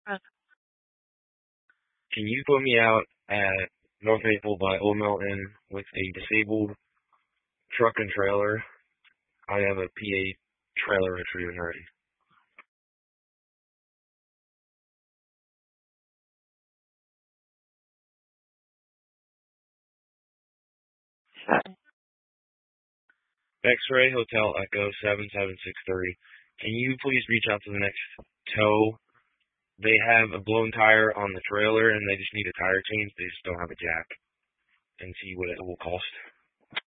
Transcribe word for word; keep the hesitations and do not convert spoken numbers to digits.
Can you put me out at North Maple by Old Mill Inn with a disabled truck and trailer? I have a P A trailer retrieving ready. X-Ray Hotel Echo seven seven six three. Can you please reach out to the next tow? They have a blown tire on the trailer and they just need a tire change. They just don't have a jack. And see what it will cost.